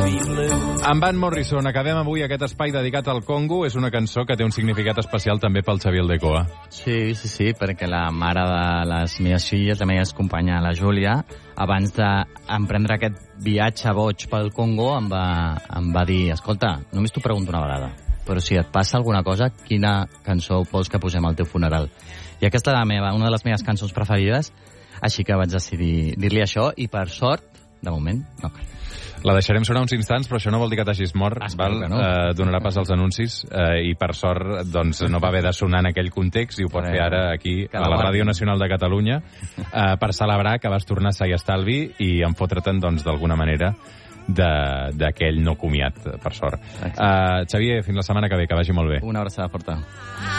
Amb Van Morrison acabem avui aquest espai dedicat al Congo. És una cançó que té un significat especial també pel Xavier Aldecoa. Sí, perquè la mare de les meves filles, la meva companya, la Júlia, abans d'emprendre aquest viatge boig pel Congo, em va dir, escolta, només t'ho pregunto una vegada, però si et passa alguna cosa, quina cançó vols que posem al teu funeral? I aquesta és una de les meves cançons preferides, així que vaig decidir dir-li això, i per sort, de moment, no cal. La deixarem sonar uns instants, però això no vol dir que t'hagis mort. No. Donarà pas als anuncis i per sort doncs, no va haver de sonar en aquell context i ho pot fer ara aquí a la Ràdio Nacional de Catalunya per celebrar que vas tornar sa i estalvi i enfotrete'n doncs, d'alguna manera d'aquell no comiat, per sort. Xavier, fins la setmana que ve, que vagi molt bé. Una abraçada forta.